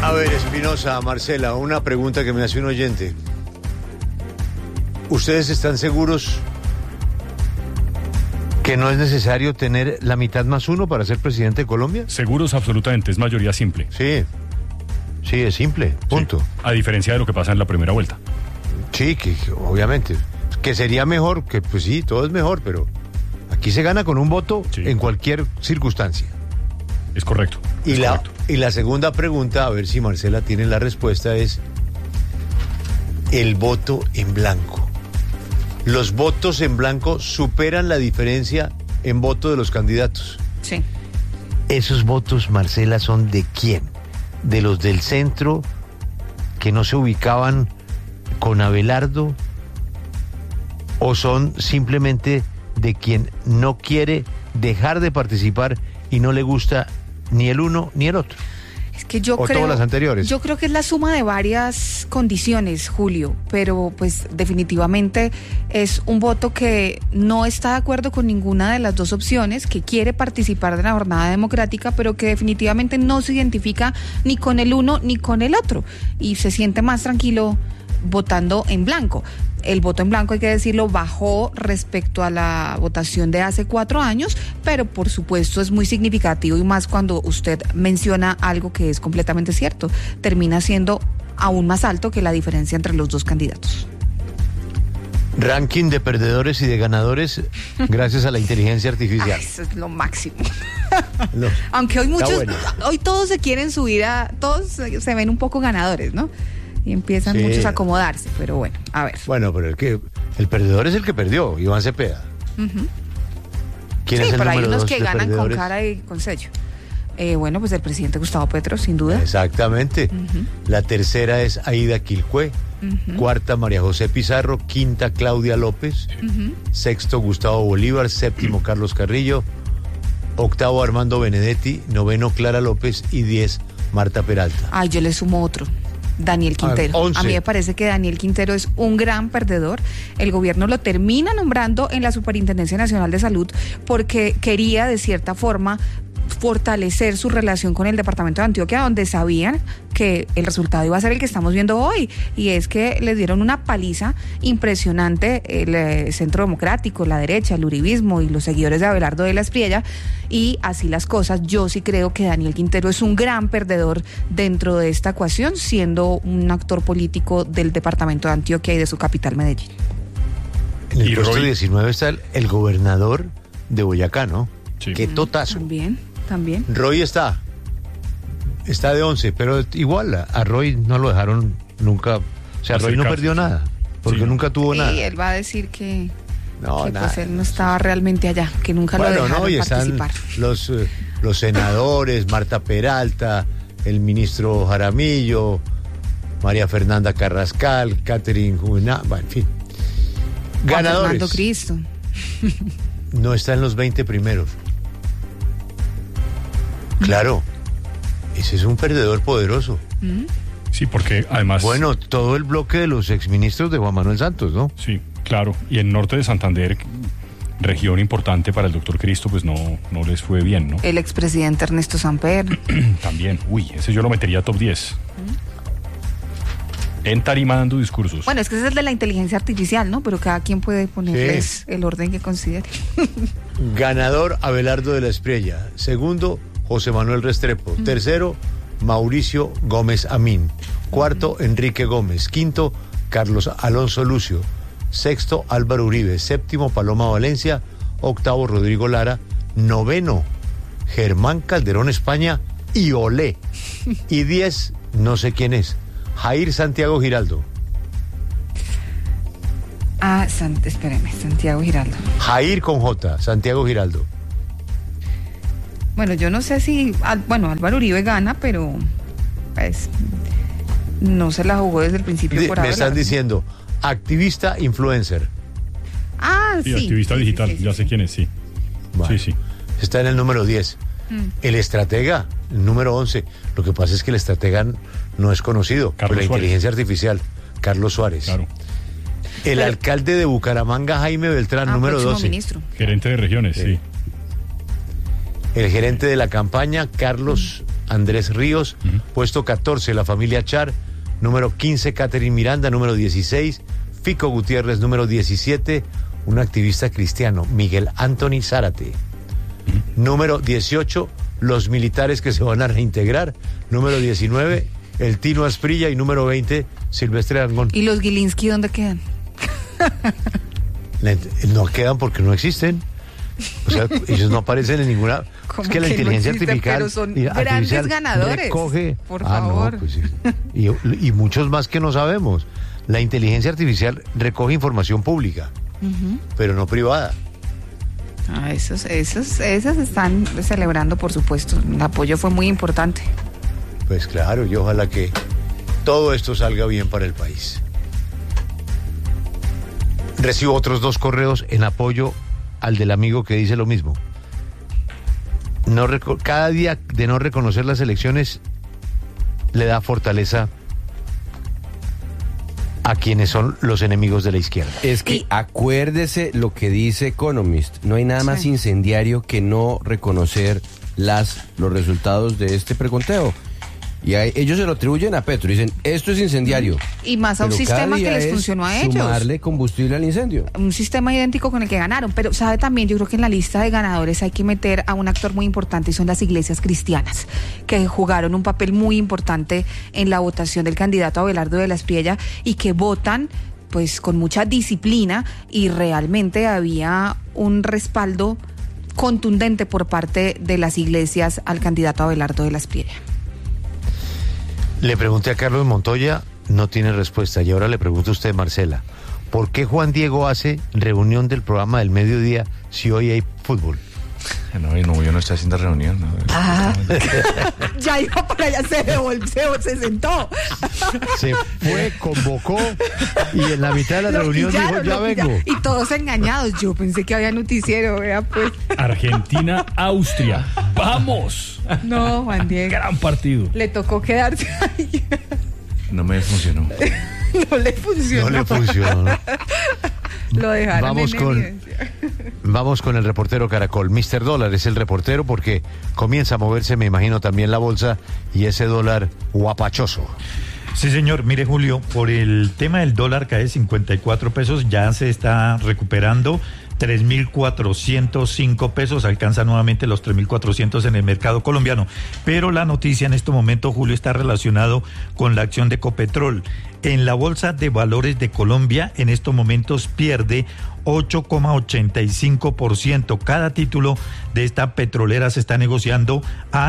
A ver, Espinosa, Marcela, una pregunta que me hace un oyente. ¿Ustedes están seguros que no es necesario tener la mitad más uno para ser presidente de Colombia? Seguros absolutamente, es mayoría simple. Sí, es simple, punto. Sí, a diferencia de lo que pasa en la primera vuelta. Sí, que obviamente. Que sería mejor, que pues sí, todo es mejor, pero aquí se gana con un voto en cualquier circunstancia. Es correcto. Y la segunda pregunta, a ver si Marcela tiene la respuesta, es el voto en blanco. ¿Los votos en blanco superan la diferencia en voto de los candidatos? Sí. ¿Esos votos, Marcela, son de quién? ¿De los del centro que no se ubicaban con Abelardo? ¿O son simplemente de quien no quiere dejar de participar y no le gusta ni el uno ni el otro? Es que yo creo, todas las anteriores. Yo creo que es la suma de varias condiciones, Julio, pero pues definitivamente es un voto que no está de acuerdo con ninguna de las dos opciones, que quiere participar de la jornada democrática, pero que definitivamente no se identifica ni con el uno ni con el otro y se siente más tranquilo votando en blanco. El voto en blanco, hay que decirlo, bajó respecto a la votación de hace 4 años, pero por supuesto es muy significativo y más cuando usted menciona algo que es completamente cierto. Termina siendo aún más alto que la diferencia entre los dos candidatos. Ranking de perdedores y de ganadores gracias a la inteligencia artificial. Eso es lo máximo. No, aunque hoy todos se quieren subir todos se ven un poco ganadores, ¿no? Y empiezan muchos a acomodarse, pero bueno, a ver. Bueno, pero el perdedor es el que perdió, Iván Cepeda. Uh-huh. ¿Quién es el pero hay número unos dos que de ganan perdedores? con cara y con sello. Bueno, pues el presidente Gustavo Petro, sin duda. Exactamente. Uh-huh. La tercera es Aida Quilpué. Uh-huh. Cuarta, María José Pizarro. Quinta, Claudia López. Uh-huh. Sexto, Gustavo Bolívar. Séptimo, Carlos Carrillo. Octavo, Armando Benedetti. Noveno, Clara López. Y 10, Marta Peralta. Ay, yo le sumo otro. Daniel Quintero. 11. A mí me parece que Daniel Quintero es un gran perdedor. El gobierno lo termina nombrando en la Superintendencia Nacional de Salud porque quería, de cierta forma, fortalecer su relación con el departamento de Antioquia, donde sabían que el resultado iba a ser el que estamos viendo hoy, y es que le dieron una paliza impresionante el Centro Democrático, la derecha, el uribismo y los seguidores de Abelardo de la Espriella, y así las cosas. Yo sí creo que Daniel Quintero es un gran perdedor dentro de esta ecuación, siendo un actor político del departamento de Antioquia y de su capital, Medellín. En el puesto 19 está el gobernador de Boyacá, ¿no? Sí. Qué totazo. También. Roy está de 11, pero igual a Roy no lo dejaron nunca. O sea, Roy no perdió nada, porque nunca tuvo nada. Sí, él va a decir que nada. Pues él no estaba realmente allá, que nunca lo dejaron y participar. Están los senadores, Marta Peralta, el ministro Jaramillo, María Fernanda Carrascal, Catherine Juvenal, en fin. Ganadores. Fernando Cristo. No está en los 20 primeros. Claro, ese es un perdedor poderoso. Sí, porque además... Bueno, todo el bloque de los exministros de Juan Manuel Santos, ¿no? Sí, claro. Y en norte de Santander, región importante para el doctor Cristo, pues no les fue bien, ¿no? El expresidente Ernesto Samper. También, ese yo lo metería a top 10. En tarima dando discursos. Bueno, es que ese es el de la inteligencia artificial, ¿no? Pero cada quien puede ponerles el orden que considere. Ganador, Abelardo de la Espriella. Segundo, José Manuel Restrepo. Tercero, Mauricio Gómez Amín. Cuarto, Enrique Gómez. Quinto, Carlos Alonso Lucio. Sexto, Álvaro Uribe. Séptimo, Paloma Valencia. Octavo, Rodrigo Lara. Noveno, Germán Calderón España y Olé. Y 10, no sé quién es, Jair Santiago Giraldo. Espéreme, Santiago Giraldo. Jair con J, Santiago Giraldo. Bueno, yo no sé si, Álvaro Uribe gana, pero pues no se la jugó desde el principio por Me están diciendo, activista influencer. Sí, activista digital, ya sé quién es, sí. Bueno, sí. Está en el número 10. El estratega, el número 11. Lo que pasa es que el estratega no es conocido por la inteligencia artificial. Carlos Suárez. Claro. El alcalde de Bucaramanga, Jaime Beltrán, número 12. Gerente de regiones, sí. El gerente de la campaña, Carlos Andrés Ríos. Puesto 14, la familia Char. Número 15, Catherine Miranda. Número 16, Fico Gutiérrez. Número 17, un activista cristiano, Miguel Anthony Zárate. Número 18, los militares que se van a reintegrar. Número 19, el Tino Asprilla. Y número 20, Silvestre Dangond. ¿Y los Gilinski dónde quedan? No quedan porque no existen. O sea, ellos no aparecen en ninguna. Es que la inteligencia artificial, pero son grandes ganadores. Recoge. Por favor. No, pues sí. Y muchos más que no sabemos. La inteligencia artificial recoge información pública, pero no privada. Esos están celebrando, por supuesto. El apoyo fue muy importante. Pues claro, y ojalá que todo esto salga bien para el país. Recibo otros 2 correos en apoyo al del amigo que dice lo mismo. Cada día de no reconocer las elecciones le da fortaleza a quienes son los enemigos de la izquierda. Es que acuérdese lo que dice Economist. No hay nada más incendiario que no reconocer los resultados de este preconteo. Y ellos se lo atribuyen a Petro. Dicen, esto es incendiario. Y más a un sistema que les funcionó a ellos. Sumarle combustible al incendio. Un sistema idéntico con el que ganaron. Pero, ¿sabe también? Yo creo que en la lista de ganadores hay que meter a un actor muy importante y son las iglesias cristianas, que jugaron un papel muy importante en la votación del candidato Abelardo de la Espriella y que votan pues con mucha disciplina y realmente había un respaldo contundente por parte de las iglesias al candidato Abelardo de la Espriella. Le pregunté a Carlos Montoya, no tiene respuesta. Y ahora le pregunto a usted, Marcela, ¿por qué Juan Diego hace reunión del programa del mediodía si hoy hay fútbol? No, yo no estoy haciendo reunión. No. Ya iba para allá, se sentó. Se fue, convocó y en la mitad de la reunión dijo, ya vengo. Y todos engañados. Yo pensé que había noticiero, vea pues. Argentina, Austria. ¡Vamos! No, Juan Diego. Gran partido. Le tocó quedarse ahí. No me funcionó. No le funcionó. Lo dejaron evidencia. Vamos con el reportero Caracol. Mr. Dólar es el reportero porque comienza a moverse, me imagino, también la bolsa y ese dólar guapachoso. Sí, señor. Mire, Julio, por el tema del dólar cae 54 pesos, ya se está recuperando. 3.405 pesos, alcanza nuevamente los 3.400 en el mercado colombiano. Pero la noticia en este momento, Julio, está relacionado con la acción de Ecopetrol. En la Bolsa de Valores de Colombia, en estos momentos pierde 8,85%. Cada título de esta petrolera se está negociando a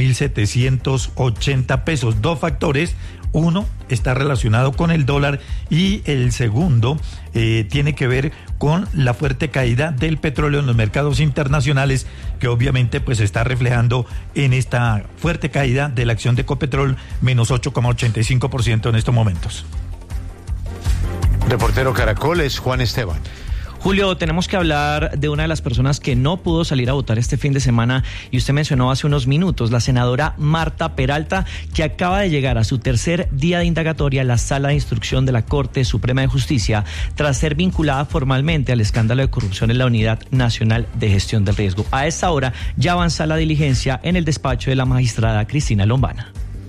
2.780 pesos. 2 factores. Uno está relacionado con el dólar y el segundo tiene que ver con la fuerte caída del petróleo en los mercados internacionales, que obviamente pues está reflejando en esta fuerte caída de la acción de Ecopetrol, menos 8,85% en estos momentos. Reportero Caracol es Juan Esteban. Julio, tenemos que hablar de una de las personas que no pudo salir a votar este fin de semana y usted mencionó hace unos minutos, la senadora Marta Peralta, que acaba de llegar a su tercer día de indagatoria en la Sala de Instrucción de la Corte Suprema de Justicia tras ser vinculada formalmente al escándalo de corrupción en la Unidad Nacional de Gestión del Riesgo. A esta hora ya avanza la diligencia en el despacho de la magistrada Cristina Lombana.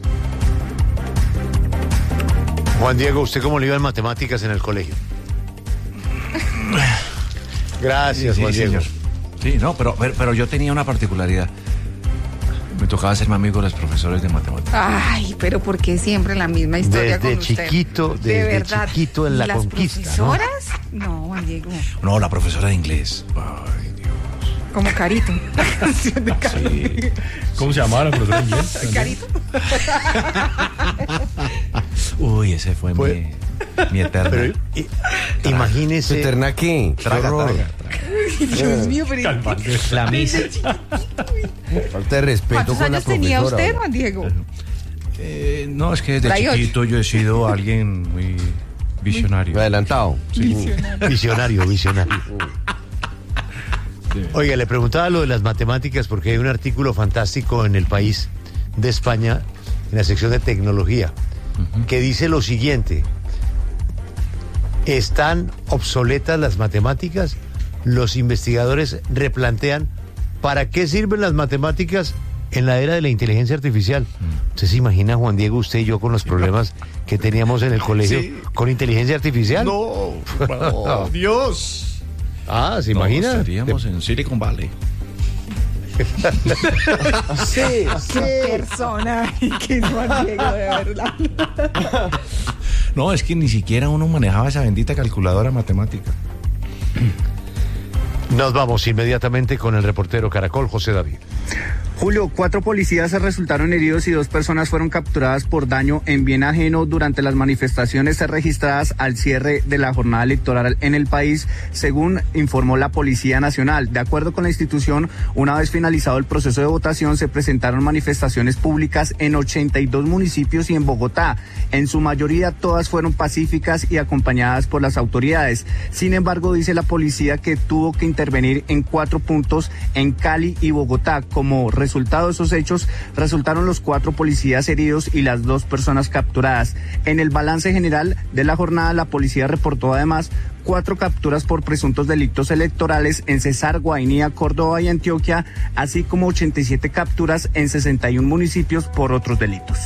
Juan Diego, ¿usted cómo le iba en matemáticas en el colegio? Gracias, Juan Diego. Señor. Sí, no, pero yo tenía una particularidad. Me tocaba hacerme amigo de los profesores de matemáticas. Ay, pero ¿por qué siempre la misma historia con usted? Desde chiquito en la ¿Las conquista, profesoras? No, Juan Diego. No, la profesora de inglés. Ay, Dios. Como Carito. La canción de Carito. Sí. ¿Cómo se llamaba la profesora de inglés? Carito. Uy, ese fue mi eterna. Pero imagínese. ¿Eterna qué? Traga. Dios mío, pero... La misa. Falta de respeto ¿Cuántos con la años tenía profesora. usted, Juan Diego? No, es que desde 38. chiquito yo he sido alguien muy visionario. Adelantado. Visionario. Oiga, le preguntaba lo de las matemáticas porque hay un artículo fantástico en El País de España, en la sección de tecnología, que dice lo siguiente: ¿están obsoletas las matemáticas? Los investigadores replantean ¿para qué sirven las matemáticas en la era de la inteligencia artificial. ¿Usted se imagina, Juan Diego, usted y yo con los problemas que teníamos en el colegio con inteligencia artificial? No, Dios. Ah, ¿se imagina? Estaríamos en Silicon Valley. Sí, Qué persona, qué Juan Diego, de verdad. No, es que ni siquiera uno manejaba esa bendita calculadora matemática. Nos vamos inmediatamente con el reportero Caracol, José David. Julio, 4 policías resultaron heridos y 2 personas fueron capturadas por daño en bien ajeno durante las manifestaciones registradas al cierre de la jornada electoral en el país, según informó la Policía Nacional. De acuerdo con la institución, una vez finalizado el proceso de votación, se presentaron manifestaciones públicas en 82 municipios y en Bogotá. En su mayoría, todas fueron pacíficas y acompañadas por las autoridades. Sin embargo, dice la policía que tuvo que intervenir en 4 puntos en Cali y Bogotá. Como resultado de esos hechos, resultaron los 4 policías heridos y las 2 personas capturadas. En el balance general de la jornada, la policía reportó además 4 capturas por presuntos delitos electorales en Cesar, Guainía, Córdoba y Antioquia, así como 87 capturas en 61 municipios por otros delitos.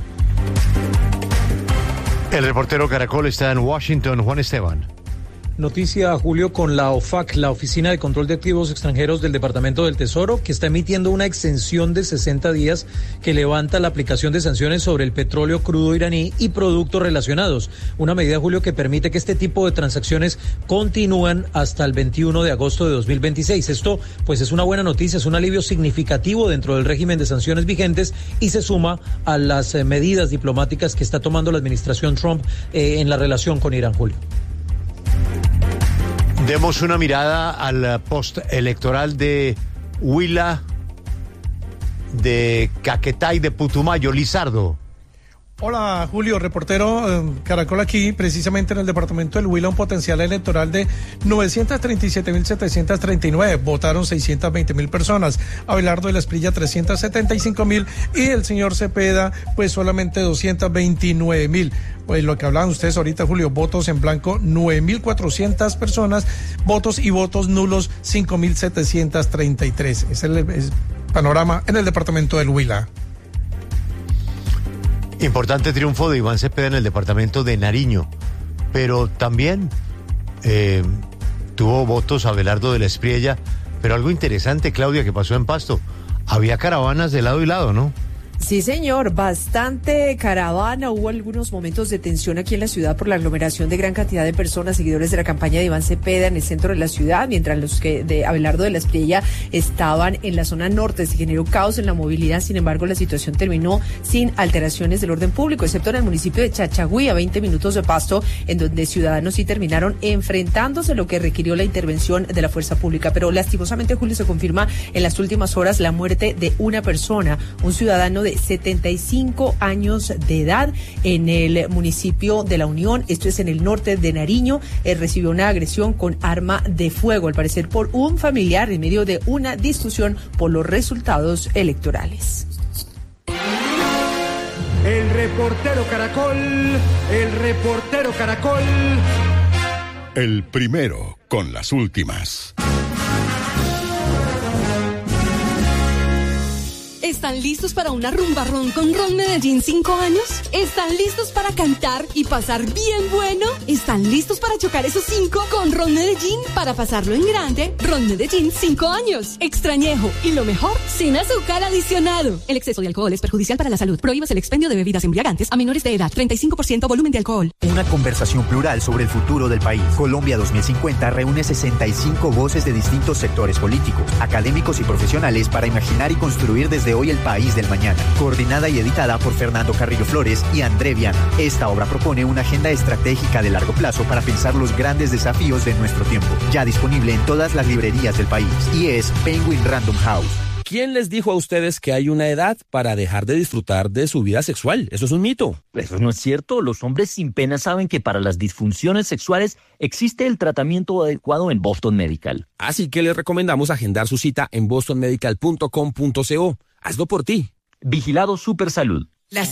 El reportero Caracol está en Washington, Juan Esteban. Noticia, Julio, con la OFAC, la Oficina de Control de Activos Extranjeros del Departamento del Tesoro, que está emitiendo una exención de 60 días que levanta la aplicación de sanciones sobre el petróleo crudo iraní y productos relacionados. Una medida, Julio, que permite que este tipo de transacciones continúen hasta el 21 de agosto de 2026. Esto, pues, es una buena noticia, es un alivio significativo dentro del régimen de sanciones vigentes y se suma a las medidas diplomáticas que está tomando la administración Trump en la relación con Irán, Julio. Demos una mirada al post electoral de Huila, de Caquetá y de Putumayo. Lizardo. Hola, Julio, reportero Caracol aquí, precisamente en el departamento del Huila, un potencial electoral de 937.739. Votaron 620.000 personas. Abelardo de la Espriella, 375.000. Y el señor Cepeda, pues solamente 229.000. Pues lo que hablaban ustedes ahorita, Julio, votos en blanco, 9.400 personas. Votos y votos nulos, 5.733. Ese es el panorama en el departamento del Huila. Importante triunfo de Iván Cepeda en el departamento de Nariño, pero también tuvo votos Abelardo de la Espriella, pero algo interesante, Claudia, que pasó en Pasto, había caravanas de lado y lado, ¿no? Sí, señor, bastante caravana. Hubo algunos momentos de tensión aquí en la ciudad por la aglomeración de gran cantidad de personas, seguidores de la campaña de Iván Cepeda en el centro de la ciudad, mientras los que de Abelardo de la Espriella estaban en la zona norte. Se generó caos en la movilidad, sin embargo, la situación terminó sin alteraciones del orden público, excepto en el municipio de Chachagüí, a 20 minutos de Pasto, en donde ciudadanos sí terminaron enfrentándose, lo que requirió la intervención de la fuerza pública. Pero lastimosamente, Julio, se confirma en las últimas horas la muerte de una persona, un ciudadano de 75 años de edad en el municipio de La Unión, esto es en el norte de Nariño. Recibió una agresión con arma de fuego, al parecer por un familiar, en medio de una discusión por los resultados electorales. El reportero Caracol, el reportero Caracol. El primero con las últimas. ¿Están listos para una rumbarrón con Ron Medellín 5 años? ¿Están listos para cantar y pasar bien bueno? ¿Están listos para chocar esos 5 con Ron Medellín para pasarlo en grande? Ron Medellín 5 años. Extrañejo. Y lo mejor, sin azúcar adicionado. El exceso de alcohol es perjudicial para la salud. Prohíbas el expendio de bebidas embriagantes a menores de edad. 35% volumen de alcohol. Una conversación plural sobre el futuro del país. Colombia 2050 reúne 65 voces de distintos sectores políticos, académicos y profesionales para imaginar y construir desde hoy el país del mañana. Coordinada y editada por Fernando Carrillo Flores y André Viana. Esta obra propone una agenda estratégica de largo plazo para pensar los grandes desafíos de nuestro tiempo. Ya disponible en todas las librerías del país. Y es Penguin Random House. ¿Quién les dijo a ustedes que hay una edad para dejar de disfrutar de su vida sexual? Eso es un mito. Eso no es cierto. Los hombres sin pena saben que para las disfunciones sexuales existe el tratamiento adecuado en Boston Medical. Así que les recomendamos agendar su cita en bostonmedical.com.co. Hazlo por ti. Vigilado Supersalud.